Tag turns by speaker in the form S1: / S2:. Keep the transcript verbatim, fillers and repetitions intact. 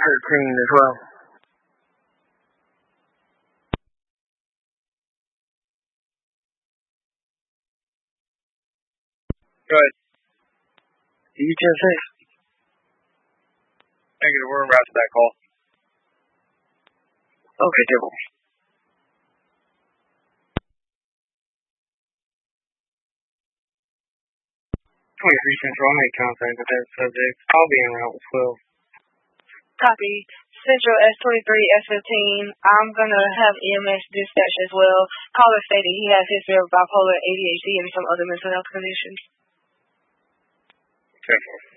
S1: thirteen as well.
S2: Go ahead.
S1: U ten six.
S2: Negative, we're en route to that call.
S1: Okay, double. twenty-three Central, I made contact with that subject. I'll be en route with twelve.
S3: Copy. Central S twenty-three, S fifteen. I'm going to have E M S dispatch as well. Caller stated he has history of bipolar, A D H D, and some other mental health conditions.
S2: ten four.